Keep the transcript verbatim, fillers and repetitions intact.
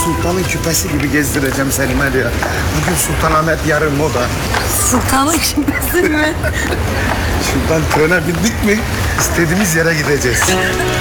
sultanın küpesi gibi gezdireceğim seni Medya. Bugün Sultanahmet, yarın moda. Sultanın küpesi mi? Şuradan trene bindik mi istediğimiz yere gideceğiz.